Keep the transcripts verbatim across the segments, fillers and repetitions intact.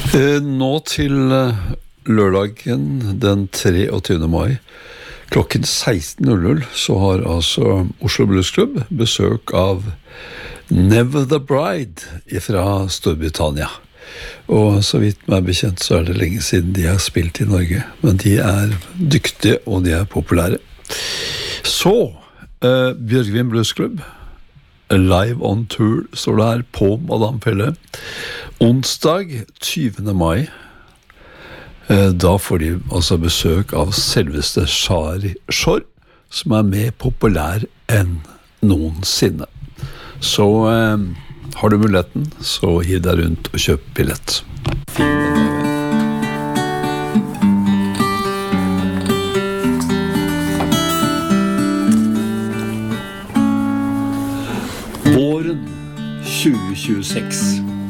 Eh, Nå til eh, lørdagen den treogtyvende mai klokken seksten null null så har altså Oslo Blues Club besøk av Never the Bride fra Storbritannia. Og så vidt meg bekjent så er det lenge siden de har spilt i Norge, men de er dyktige og de er populære. Så, eh, Bjørgvin Blues Club, Live on Tour står det her på Madame Pelle. Onsdag tyvende mai, eh, da får de altså besøk av selveste Shari Shore, som er mer populær enn noensinne. Så eh, har du muligheten, så hiv deg rundt og kjøp billett. Våren tjue tjueseks.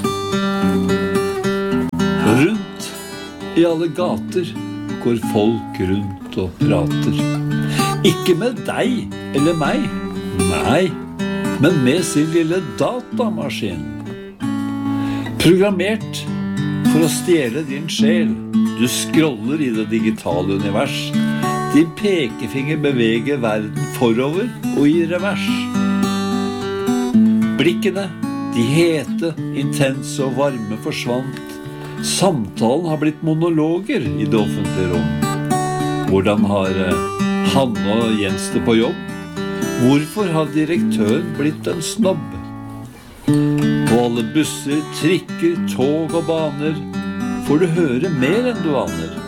Rundt i alle gater går folk rundt og prater. Ikke med deg eller meg, nei, men med sin lille datamaskin. Programmert for å stjele din sjel. Du scroller i det digitale univers. Din pekefinger beveger verden forover og i revers. Blikkene, de hete, intense og varme forsvant. Samtalen har blitt monologer i det offentlige rom. Hvordan har Hanne og Jens det på jobb? Hvorfor har direktøren blitt en snobb? På alle busser, trikker, tog og baner får du høre mer enn du aner.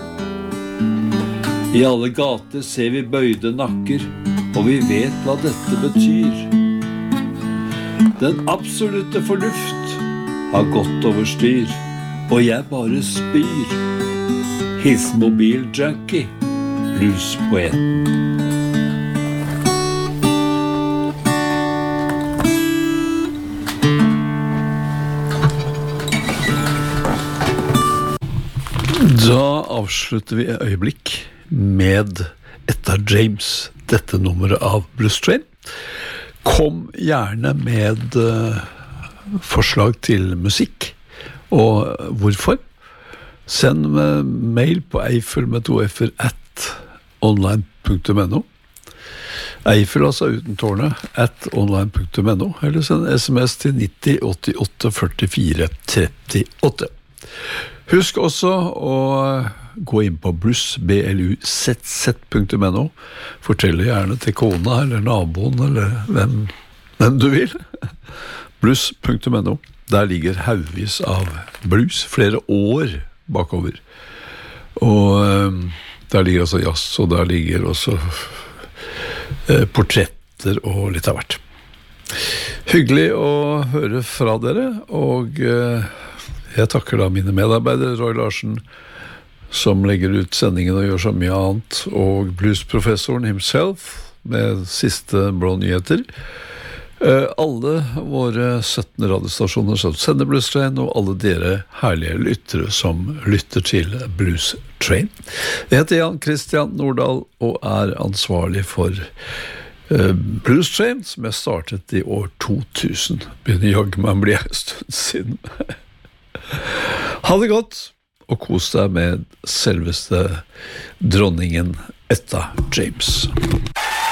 I alle gater ser vi bøyde nakker, og vi vet hva dette betyr. Den absolutte fornuft har gått over styr, og jeg bare spyr. Hils mobiljunkie, bluespoeten. Da avslutter vi et øyeblikk med Etta James, dette nummeret av Blues Train. Kom gjerne med uh, forslag til musikk, og hvorfor. Send uh, mail på Eiffel med to f-er at online punktum no. Eiffel altså uten tårnet, at online punktum no, eller send sms til nitti åttiåtte førtifire trettiåtte. Husk også å gå inn på blues, b l u z z punktum no. Fortell gjerne til kona eller naboen eller hvem, hvem du vil. blues punktum no. Der ligger haugvis av blues, flere år bakover. Og um, der ligger også jazz, og der ligger også uh, portretter og litt av hvert. Hyggelig å høre fra dere, og uh, jeg takker da mine medarbeidere, Roy Larsen, som legger ut sendingen og gjør så mye annet, og bluesprofessoren himself, med siste blå nyheter. Uh, alle våre sytten radiostasjoner som sender Blues Train, og alle dere herlige lyttere som lytter til Blues Train. Jeg heter Jan Christian Nordahl, og er ansvarlig for uh, Blues Train, som jeg startet i år to tusen. Begynner jaggu meg bli en stund siden. Ha det godt, og kos deg med selveste dronningen Etta James.